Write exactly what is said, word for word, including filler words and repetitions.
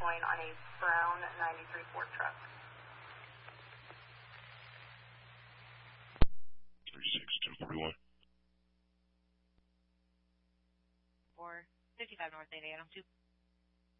point on a brown ninety-three Ford truck. thirty-six, ten forty-one. four fifty-five North eight Adam two.